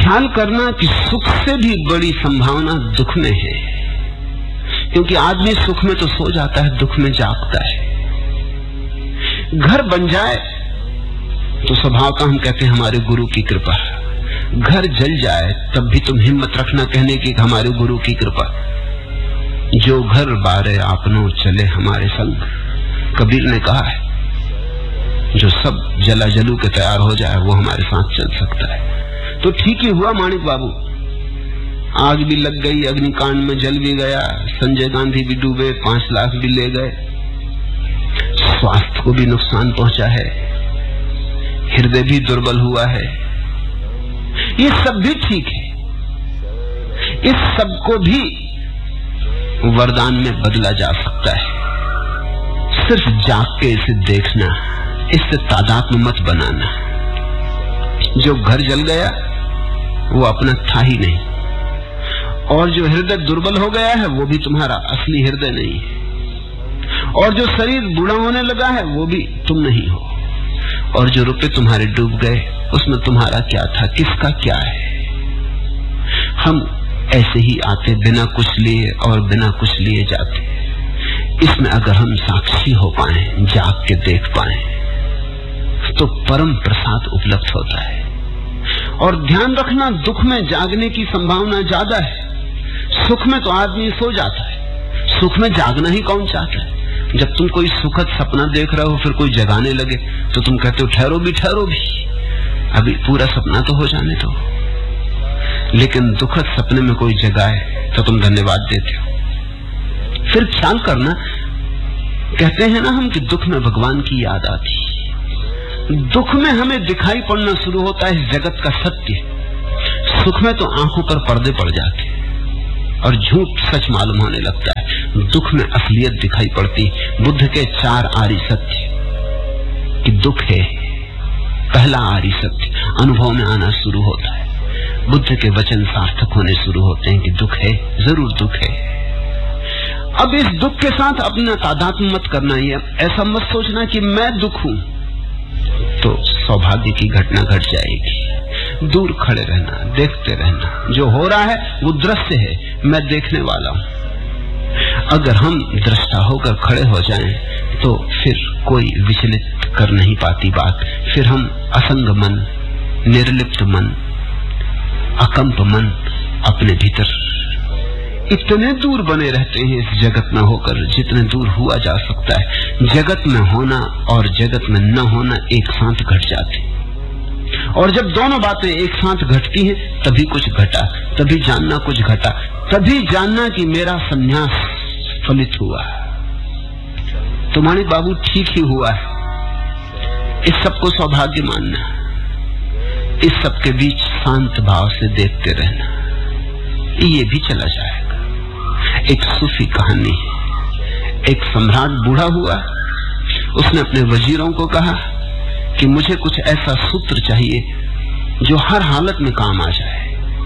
ख्याल करना कि सुख से भी बड़ी संभावना दुख में है, क्योंकि आदमी सुख में तो सो जाता है, दुख में जागता है। घर बन जाए तो स्वभाव का हम कहते हैं हमारे गुरु की कृपा। घर जल जाए तब भी तुम हिम्मत रखना कहने की हमारे गुरु की कृपा। जो घर बारे आपनो चले हमारे संग, कबीर ने कहा है। जो सब जला जलू के तैयार हो जाए वो हमारे साथ चल सकता है। तो ठीक ही हुआ माणिक बाबू, आग भी लग गई, अग्निकांड में जल भी गया, संजय गांधी भी डूबे, 5 लाख भी ले गए, स्वास्थ्य को भी नुकसान पहुंचा है, हृदय भी दुर्बल हुआ है। ये सब भी ठीक है। इस सब को भी वरदान में बदला जा सकता है। सिर्फ जाग के इसे देखना, इससे तादात्म्य मत बनाना। जो घर जल गया वो अपना था ही नहीं, और जो हृदय दुर्बल हो गया है वो भी तुम्हारा असली हृदय नहीं है, और जो शरीर बूढ़ा होने लगा है वो भी तुम नहीं हो, और जो रुपए तुम्हारे डूब गए उसमें तुम्हारा क्या था, किसका क्या है। हम ऐसे ही आते बिना कुछ लिए और बिना कुछ लिए जाते। इसमें अगर हम साक्षी हो पाए, जाग के देख पाए, तो परम प्रसाद उपलब्ध होता है। और ध्यान रखना, दुख में जागने की संभावना ज्यादा है। सुख में तो आदमी सो जाता है, सुख में जागना ही कौन चाहता है। जब तुम कोई सुखद सपना देख रहे हो फिर कोई जगाने लगे तो तुम कहते हो ठहरो भी, अभी पूरा सपना तो हो जाने दो। लेकिन दुखद सपने में कोई जगाए तो तुम धन्यवाद देते हो। फिर ख्याल करना, कहते हैं ना हम कि दुख में भगवान की याद आती। दुख में हमें दिखाई पड़ना शुरू होता है जगत का सत्य। सुख में तो आंखों पर पर्दे पड़ जाते और झूठ सच मालूम होने लगता है। दुख में असलियत दिखाई पड़ती। बुद्ध के 4 आर्य सत्य कि दुख है, पहला आर्य सत्य अनुभव में आना शुरू होता है। बुद्ध के वचन सार्थक होने शुरू होते हैं कि दुख है, जरूर दुख है। अब इस दुख के साथ अपना तादात्म्य मत करना ही है। ऐसा मत सोचना कि मैं दुख हूं, तो सौभाग्य की घटना घट जाएगी। दूर खड़े रहना, देखते रहना। जो हो रहा है वो दृश्य है, मैं देखने वाला हूं। अगर हम दृष्टा होकर खड़े हो जाएं तो फिर कोई विचलित कर नहीं पाती बात। फिर हम असंग मन, निर्लिप्त मन, अकंप मन अपने भीतर इतने दूर बने रहते हैं इस जगत में होकर जितने दूर हुआ जा सकता है। जगत में होना और जगत में न होना एक साथ घट जाते, और जब दोनों बातें एक साथ घटती हैं तभी कुछ घटा, तभी जानना कुछ घटा, तभी जानना कि मेरा संन्यास फलित हुआ। तुम्हारे बाबू ठीक ही हुआ है। इस सबको सौभाग्य मानना, इस सबके बीच शांत भाव से देखते रहना, ये भी चला जाएगा। एक सूफी कहानी है। एक सम्राट बूढ़ा हुआ, उसने अपने वजीरों को कहा कि मुझे कुछ ऐसा सूत्र चाहिए जो हर हालत में काम आ जाए।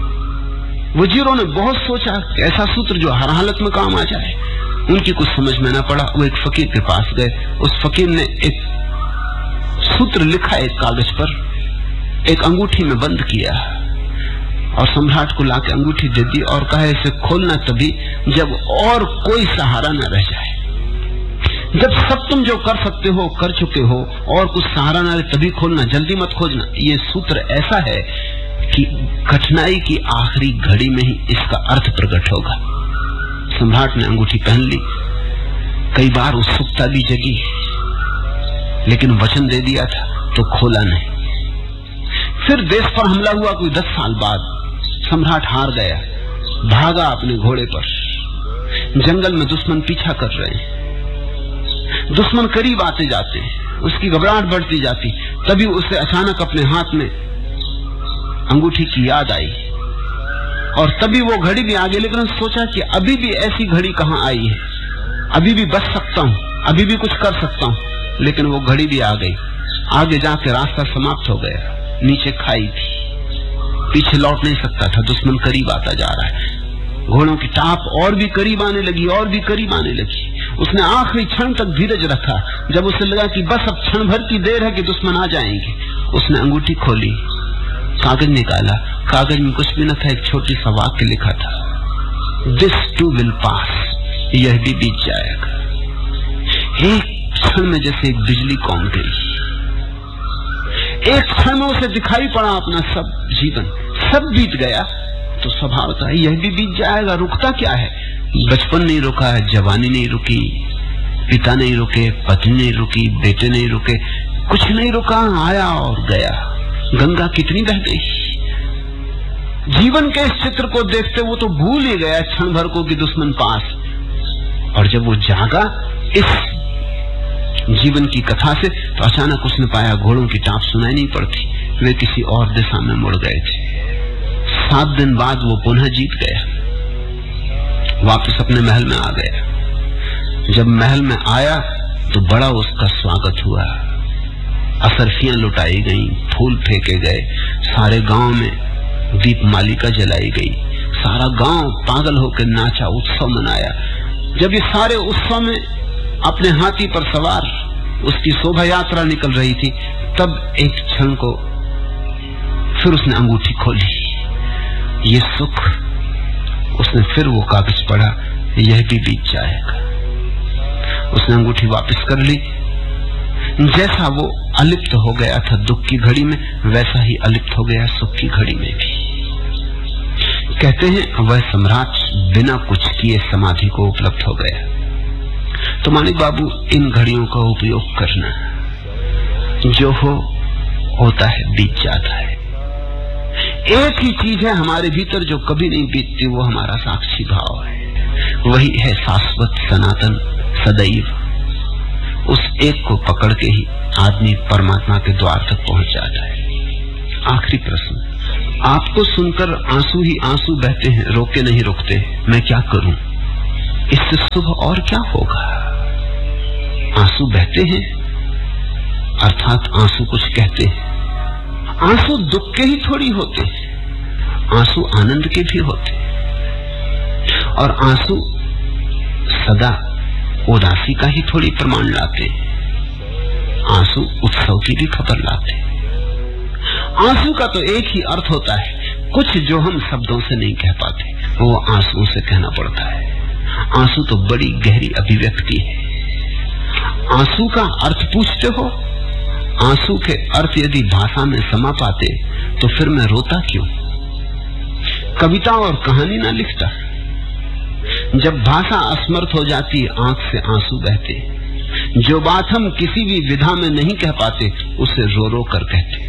वजीरों ने बहुत सोचा कि ऐसा सूत्र जो हर हालत में काम आ जाए। उनकी कुछ समझ में न पड़ा। वो एक फकीर के पास गए। उस फकीर ने एक सूत्र लिखा एक कागज पर, एक अंगूठी में बंद किया और सम्राट को लाके अंगूठी दे दी और कहा इसे खोलना तभी जब और कोई सहारा न रह जाए। जब सब तुम जो कर सकते हो कर चुके हो और कुछ सहारा न रहे तभी खोलना, जल्दी मत खोजना। ये सूत्र ऐसा है कि कठिनाई की आखिरी घड़ी में ही इसका अर्थ प्रकट होगा। सम्राट ने अंगूठी पहन ली। कई बार उत्सुकता भी जगी, लेकिन वचन दे दिया था तो खोला नहीं। फिर देश पर हमला हुआ। कोई 10 साल बाद सम्राट हार गया, भागा अपने घोड़े पर। जंगल में दुश्मन पीछा कर रहे हैं, दुश्मन करीब आते जाते, उसकी घबराहट बढ़ती जाती। तभी उसे अचानक अपने हाथ में अंगूठी की याद आई और तभी वो घड़ी भी आ गई। लेकिन सोचा कि अभी भी ऐसी घड़ी कहां आई है, अभी भी बच सकता हूं, अभी भी कुछ कर सकता हूं। लेकिन वो घड़ी भी आ गई। आगे जाके रास्ता समाप्त हो गया, नीचे खाई थी, पीछे लौट नहीं सकता था। दुश्मन करीब आता जा रहा है। घोड़ों की टाप और भी करीब आने लगी, और भी करीब आने लगी। उसने आखिरी क्षण तक धीरज रखा। जब उसे लगा कि बस अब क्षण भर की देर है कि दुश्मन आ जाएंगे, उसने अंगूठी खोली कागज निकाला, कागज में कुछ भी न था, एक छोटी सा वाक्य लिखा था, दिस टू विल पास, यह भी बीत जाएगा। एक क्षण में जैसे एक बिजली कौन गई, एक क्षण में उसे दिखाई पड़ा अपना सब जीवन, सब बीत गया। तो स्वभाव था यह भी बीत जाएगा, रुकता क्या है? बचपन नहीं रुका, जवानी नहीं रुकी, पिता नहीं रुके, पत्नी नहीं रुकी, बेटे नहीं रुके, कुछ नहीं रुका, आया और गया। गंगा कितनी बह गई। जीवन के इस चित्र को देखते वो तो भूल ही गया क्षण भर को कि दुश्मन पास। और जब वो जागा इस जीवन की कथा से, तो अचानक उसने पाया घोड़ों की टाप सुनाई नहीं पड़ती, वे किसी और दिशा में मुड़ गए थे। 7 दिन बाद वो पुनः जीत गया, वापस अपने महल में आ गया। जब महल में आया तो बड़ा उसका स्वागत हुआ, असरफियां लुटाई गईं, फूल फेंके गए, सारे गांव में दीप मालिका जलाई गई, सारा गांव पागल होकर नाचा, उत्सव मनाया। जब ये सारे उत्सव में अपने हाथी पर सवार उसकी शोभा यात्रा निकल रही थी, तब एक क्षण को फिर उसने अंगूठी खोली, ये सुख। उसने फिर वो कागज पढ़ा, यह भी बीत जाएगा। उसने अंगूठी वापस कर ली। जैसा वो अलिप्त हो गया था दुख की घड़ी में, वैसा ही अलिप्त हो गया सुख की घड़ी में भी। कहते हैं वह सम्राट बिना कुछ किए समाधि को उपलब्ध हो गया। तो मानिक बाबू, इन घड़ियों का उपयोग करना, जो होता है बीत जाता है। एक ही चीज है हमारे भीतर जो कभी नहीं बीतती, वो हमारा साक्षी भाव है। वही है शाश्वत, सनातन, सदैव। उस एक को पकड़ के ही आदमी परमात्मा के द्वार तक पहुंच जाता है। आखिरी प्रश्न, आपको सुनकर आंसू ही आंसू बहते हैं, रोके नहीं रुकते, मैं क्या करूं? इससे शुभ और क्या होगा? आंसू बहते हैं अर्थात आंसू कुछ कहते हैं। आंसू दुख के ही थोड़ी होते, आंसू आनंद के भी होते, और आंसू सदा उदासी का ही थोड़ी प्रमाण लाते, आंसू उत्सव की भी खबर लाते। आंसू का तो एक ही अर्थ होता है, कुछ जो हम शब्दों से नहीं कह पाते वो आंसू से कहना पड़ता है। आंसू तो बड़ी गहरी अभिव्यक्ति है। आंसू का अर्थ पूछते हो? आंसू के अर्थ यदि भाषा में समा पाते तो फिर मैं रोता क्यों? कविता और कहानी ना लिखता। जब भाषा असमर्थ हो जाती, आंख से आंसू बहते। जो बात हम किसी भी विधा में नहीं कह पाते, उसे रो रो कर कहते।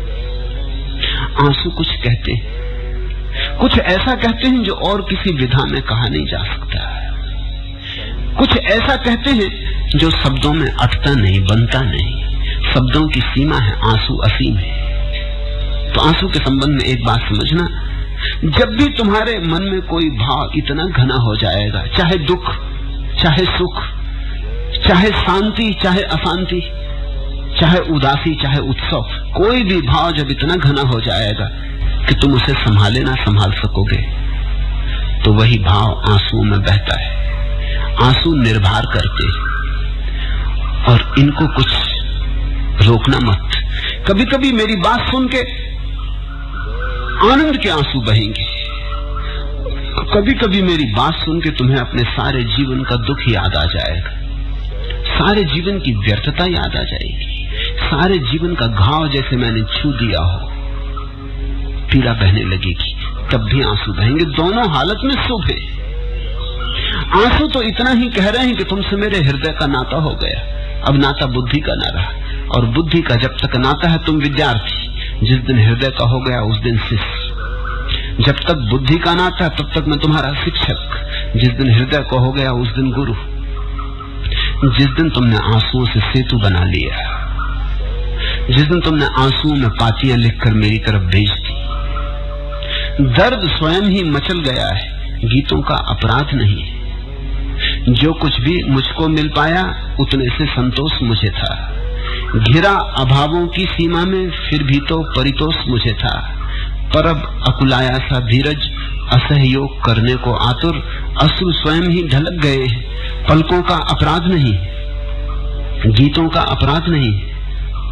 आंसू कुछ कहते हैं, कुछ ऐसा कहते हैं जो और किसी विधा में कहा नहीं जा सकता। कुछ ऐसा कहते हैं जो शब्दों में अटता नहीं, बनता नहीं। शब्दों की सीमा है, आंसू असीम है। तो आंसू के संबंध में एक बात समझना, जब भी तुम्हारे मन में कोई भाव इतना घना हो जाएगा, चाहे दुख, चाहे सुख, चाहे शांति, चाहे अशांति, चाहे उदासी, चाहे उत्सव, कोई भी भाव जब इतना घना हो जाएगा कि तुम उसे संभाले ना संभाल सकोगे, तो वही भाव आंसुओं में बहता है। आंसू निर्भर करते, और इनको कुछ रोकना मत। कभी कभी मेरी बात सुन के आनंद के आंसू बहेंगे, कभी कभी मेरी बात सुन के तुम्हें अपने सारे जीवन का दुख याद आ जाएगा, सारे जीवन की व्यर्थता याद आ जाएगी, सारे जीवन का घाव जैसे मैंने छू दिया हो, पीड़ा बहने लगेगी, तब भी आंसू बहेंगे। दोनों हालत में शुभ है। आंसू तो इतना ही कह रहे हैं कि तुमसे मेरे हृदय का नाता हो गया, अब नाता बुद्धि का ना रहा, और बुद्धि का जब तक नाता है तुम विद्यार्थी, जिस दिन हृदय का हो गया उस दिन शिष्य। जब तक बुद्धि का नाता है तब तक मैं तुम्हारा शिक्षक, जिस दिन हृदय का हो गया उस दिन गुरु। जिस दिन तुमने आंसुओं से सेतु बना लिया, जिस दिन तुमने आंसुओं में पातियां लिखकर मेरी तरफ भेज दी, दर्द स्वयं ही मचल गया है, गीतों का अपराध नहीं है। जो कुछ भी मुझको मिल पाया उतने से संतोष मुझे था, घिरा अभावों की सीमा में फिर भी तो परितोष मुझे था। पर अब अकुलाया सा धीरज, असहयोग करने को आतुर, अश्रु स्वयं ही ढलक गए हैं। पलकों का अपराध नहीं, गीतों का अपराध नहीं,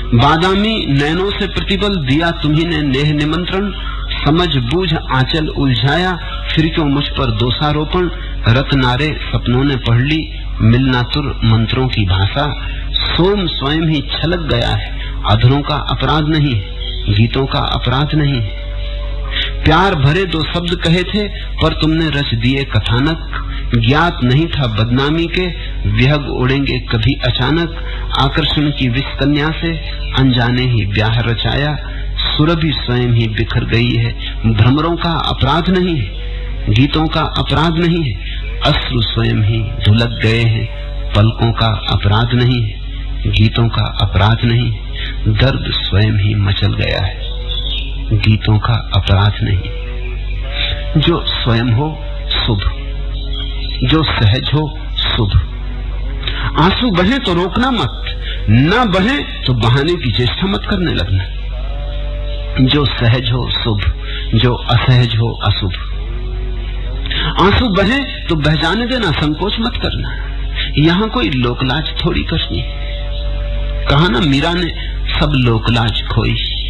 बादामी नैनों से प्रतिबल दिया तुम्ही ने नेह निमंत्रण, समझ बूझ आंचल उलझाया, फिर क्यों मुझ पर दोषारोपण। रत्नारे सपनों ने पढ़ ली, मिलना तुर मंत्रों की भाषा, सोम स्वयं ही छलक गया है, अधरों का अपराध नहीं, गीतों का अपराध नहीं। प्यार भरे दो शब्द कहे थे, पर तुमने रच दिए कथानक, ज्ञात नहीं था बदनामी के, विहग उड़ेंगे कभी अचानक। आकर्षण की विष कन्या से अनजाने ही ब्याह रचाया, सुरभि स्वयं ही बिखर गई है, भ्रमरों का अपराध नहीं है, गीतों का अपराध नहीं है, अश्रु स्वयं ही धुलक गए हैं, पलकों का अपराध नहीं है, गीतों का अपराध नहीं, दर्द स्वयं ही मचल गया है, गीतों का अपराध नहीं। जो स्वयं हो शुभ, जो सहज हो शुभ। आंसू बहे तो रोकना मत, ना बहे तो बहाने की चेष्टा मत करने लगना। जो सहज हो शुभ, जो असहज हो अशुभ। आंसू बहे तो बह जाने देना, संकोच मत करना। यहां कोई लोकलाज थोड़ी करनी। कहा ना मीरा ने, सब लोकलाज खोई।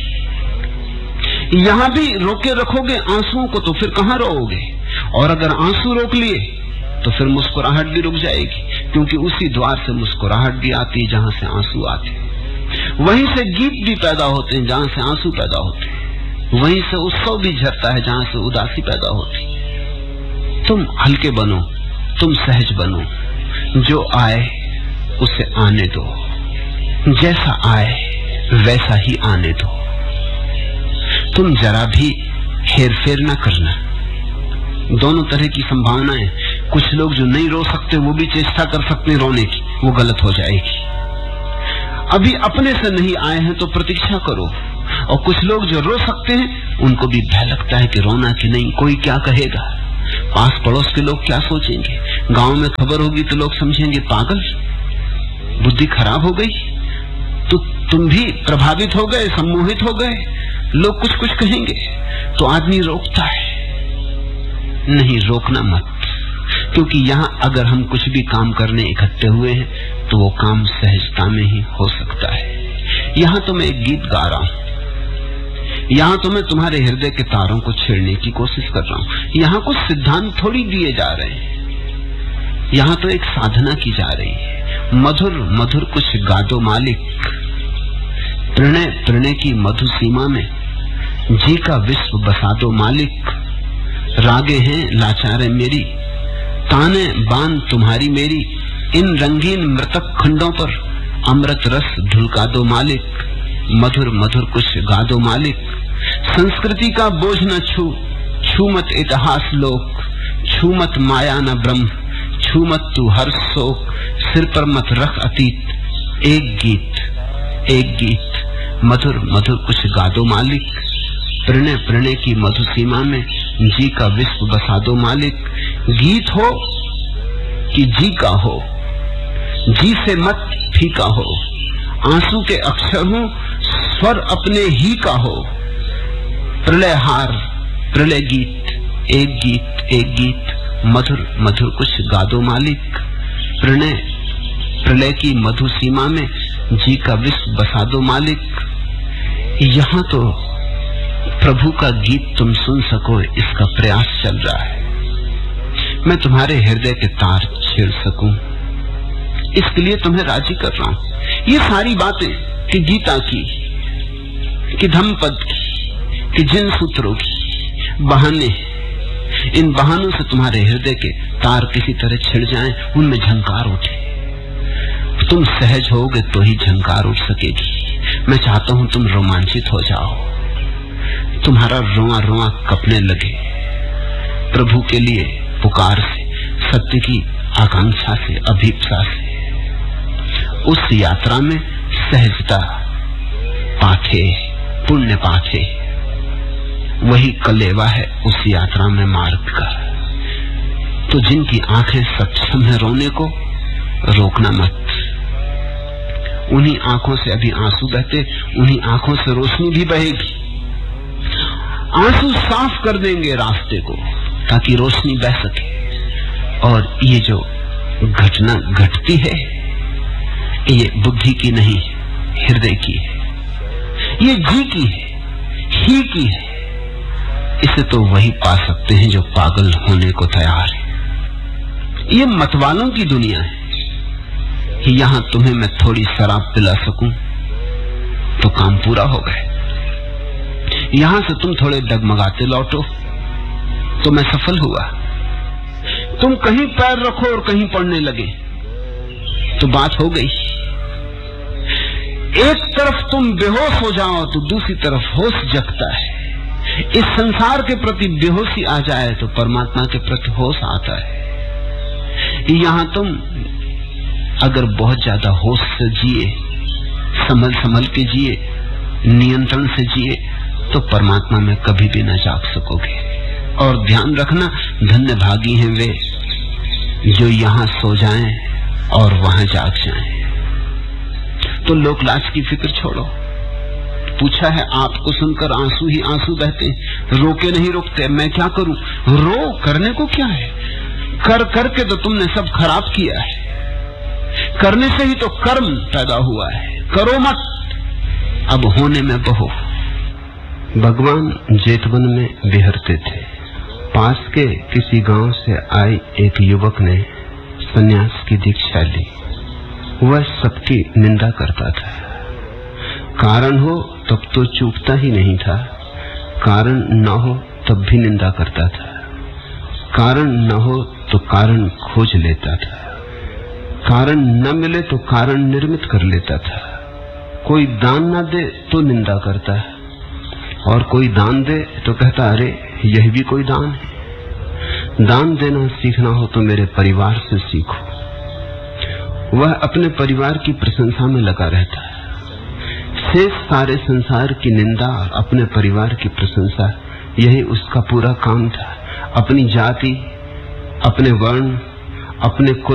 यहां भी रोके रखोगे आंसुओं को तो फिर कहां रोओगे, और अगर आंसू रोक लिए तो फिर मुस्कुराहट भी रुक जाएगी, क्योंकि उसी द्वार से मुस्कुराहट भी आती है जहां से आंसू आते हैं। वहीं से गीत भी पैदा होते हैं जहां से आंसू पैदा होते हैं। वहीं से उत्सव भी झरता है जहां से उदासी पैदा होती है। तुम हल्के बनो, तुम सहज बनो, जो आए उसे आने दो, जैसा आए वैसा ही आने दो। तुम जरा भी हेर फेर न करना। दोनों तरह की संभावनाएं। कुछ लोग जो नहीं रो सकते वो भी चेष्टा कर सकते हैं रोने की, वो गलत हो जाएगी। अभी अपने से नहीं आए हैं तो प्रतीक्षा करो। और कुछ लोग जो रो सकते हैं उनको भी भय लगता है कि रोना कि नहीं, कोई क्या कहेगा, पास पड़ोस के लोग क्या सोचेंगे, गांव में खबर होगी तो लोग समझेंगे पागल, बुद्धि खराब हो गई। तो तुम भी प्रभावित हो गए, सम्मोहित हो गए, लोग कुछ कुछ कहेंगे तो आदमी रोकता है। नहीं, रोकना मत, क्योंकि यहाँ अगर हम कुछ भी काम करने इकट्ठे हुए हैं तो वो काम सहजता में ही हो सकता है। यहाँ तो मैं एक गीत गा रहा हूँ, यहाँ तो मैं तुम्हारे हृदय के तारों को छेड़ने की कोशिश कर रहा हूँ। यहाँ कुछ सिद्धांत थोड़ी दिए जा रहे हैं, यहाँ तो एक साधना की जा रही है। मधुर मधुर कुछ गा दो मालिक, प्रणय प्रणय की मधु सीमा में जी का विश्व बसा दो मालिक। रागे हैं लाचारे मेरी, ताने बान तुम्हारी मेरी, इन रंगीन मृतक खंडों पर अमृत रस ढुलका दो मालिक। मधुर मधुर कुछ गा दो मालिक। संस्कृति का बोझ न छू, छू मत इतिहास लोक, छू मत माया न ब्रह्म, छू मत तू हर शोक, सिर पर मत रख अतीत। एक गीत एक गीत, मधुर मधुर कुछ गा दो मालिक। प्रणय प्रणय की मधु सीमा में जी का विश्व बसा दो मालिक। गीत हो कि जी का हो, जी से मत फीका हो, आंसू के अक्षर हो, स्वर अपने ही का हो। प्रलय हार प्रलय गीत, एक गीत एक गीत, मधुर मधुर कुछ गा दो मालिक। प्रणय प्रलय की मधु सीमा में जी का विश्व बसा दो मालिक। यहाँ तो प्रभु का गीत तुम सुन सको इसका प्रयास चल रहा है। मैं तुम्हारे हृदय के तार छेड़ सकूं, इसके लिए तुम्हें राजी कर रहा हूं। ये सारी बातें कि गीता की, कि धम्मपद की, कि जिन सूत्रों की बहाने, इन बहानों से तुम्हारे हृदय के तार किसी तरह छिड़ जाएं, उनमें झंकार उठे। तुम सहज होगे तो ही झंकार उठ सकेगी। मैं चाहता हूं तुम रोमांचित हो जाओ, तुम्हारा रोआ रोआ कपने लगे प्रभु के लिए पुकार से, सत्य की आकांक्षा से, अभीप्सा से। उस यात्रा में सहजता पाथे, पुण्य पाथे, वही कलेवा है उस यात्रा में मार्ग का। तो जिनकी आंखें सक्षम है रोने को, रोकना मत। उन्हीं आंखों से अभी आंसू बहते, उन्हीं आंखों से रोशनी भी बहेगी। आंसू साफ कर देंगे रास्ते को ताकि रोशनी बह सके। और ये जो घटना घटती है ये बुद्धि की नहीं, हृदय की है। ये जी की है, ही की है। इसे तो वही पा सकते हैं जो पागल होने को तैयार है। ये मतवालों की दुनिया है। यहां तुम्हें मैं थोड़ी शराब पिला सकूं तो काम पूरा हो गए। यहां से तुम थोड़े डगमगाते लौटो तो मैं सफल हुआ। तुम कहीं पैर रखो और कहीं पड़ने लगे तो बात हो गई। एक तरफ तुम बेहोश हो जाओ तो दूसरी तरफ होश जगता है। इस संसार के प्रति बेहोशी आ जाए तो परमात्मा के प्रति होश आता है। यहां तुम अगर बहुत ज्यादा होश से जिए, संभल संभल के जिए, नियंत्रण से जिए, तो परमात्मा में कभी भी न जाग सकोगे। और ध्यान रखना, धन्य भागी हैं वे जो यहां सो जाएं और वहां जाग जाएं। तो लोकलाज की फिक्र छोड़ो। पूछा है, आपको सुनकर आंसू ही आंसू बहते, रोके नहीं रुकते। मैं क्या करूं? रो, करने को क्या है? कर करके तो तुमने सब खराब किया है। करने से ही तो कर्म पैदा हुआ है। करो मत, अब होने में बहो। भगवान जेतवन में बिहरते थे। पास के किसी गांव से आए एक युवक ने सन्यास की दीक्षा ली। वह सबकी निंदा करता था। कारण हो तब तो चूकता ही नहीं था, कारण न हो तब भी निंदा करता था, कारण न हो तो कारण खोज लेता था, कारण न मिले तो कारण निर्मित कर लेता था। कोई दान न दे तो निंदा करता है, और कोई दान दे तो कहता अरे यह भी कोई दान है। दान देना सीखना हो तो मेरे परिवार से सीखो। वह अपने परिवार की प्रशंसा में लगा रहता है। शेष सारे संसार की निंदा और अपने परिवार की प्रशंसा, यही उसका पूरा काम था। अपनी जाति, अपने वर्ण, अपने कुल